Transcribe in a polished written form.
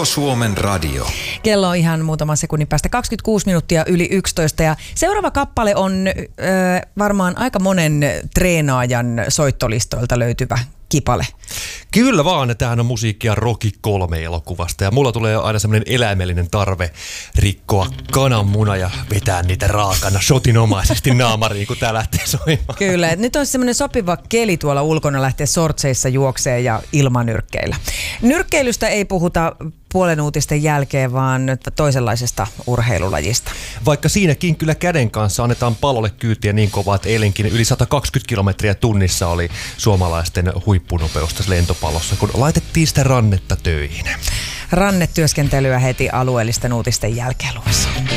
Koko Suomen radio. Kello on ihan muutaman sekunnin päästä 26 minuuttia yli 11 ja seuraava kappale on varmaan aika monen treenaajan soittolistoilta löytyvä kipale. Kyllä vaan, tämähän on musiikkia Rocky 3 elokuvasta ja mulla tulee aina semmoinen eläimellinen tarve rikkoa kananmuna ja vetää niitä raakana shotinomaisesti naamariin, kun tää lähtee soimaan. Kyllä, että nyt on semmoinen sopiva keli tuolla ulkona lähteä sortseissa juoksee ja ilmanyrkkeillä. Nyrkkeilystä ei puhuta puolen uutisten jälkeen, vaan toisenlaisesta urheilulajista. Vaikka siinäkin kyllä käden kanssa annetaan pallolle kyytiä niin kovaa, että eilenkin yli 120 kilometriä tunnissa oli suomalaisten huippunopeus tässä lentopallossa, kun laitettiin sitä rannetta töihin. Rannetyöskentelyä heti alueellisten uutisten jälkeen luvassa.